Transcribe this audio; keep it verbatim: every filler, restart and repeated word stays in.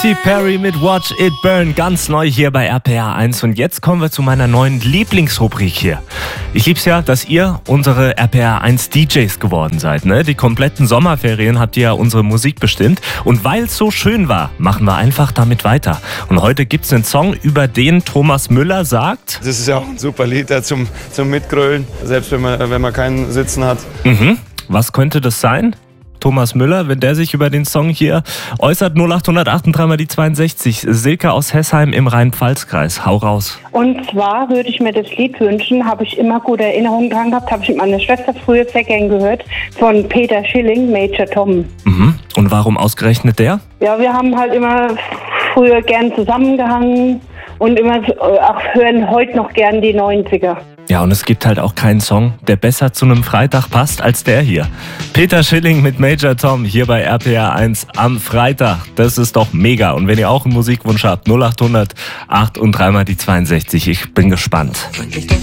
Katy Perry mit Watch It Burn, ganz neu hier bei R P R eins. Und jetzt kommen wir zu meiner neuen Lieblingsrubrik hier. Ich lieb's ja, dass ihr unsere R P R eins D Js geworden seid. Ne? Die kompletten Sommerferien habt ihr ja unsere Musik bestimmt. Und weil es so schön war, machen wir einfach damit weiter. Und heute gibt's einen Song, über den Thomas Müller sagt... Das ist ja auch ein super Lied da zum, zum Mitgrölen, selbst wenn man, wenn man keinen Sitzen hat. Mhm. Was könnte das sein? Thomas Müller, wenn der sich über den Song hier äußert, null acht acht drei mal die zweiundsechzig. Silke aus Hessheim im Rhein-Pfalz-Kreis. Hau raus. Und zwar würde ich mir das Lied wünschen, habe ich immer gute Erinnerungen dran gehabt, habe ich mit meiner Schwester früher sehr gern gehört, von Peter Schilling, Major Tom. Mhm. Und warum ausgerechnet der? Ja, wir haben halt immer früher gern zusammengehangen und immer auch hören heute noch gern die neunziger. Ja, und es gibt halt auch keinen Song, der besser zu einem Freitag passt als der hier. Peter Schilling mit Major Tom hier bei R P R eins am Freitag. Das ist doch mega. Und wenn ihr auch einen Musikwunsch habt, null acht acht acht und drei mal die zweiundsechzig. Ich bin gespannt.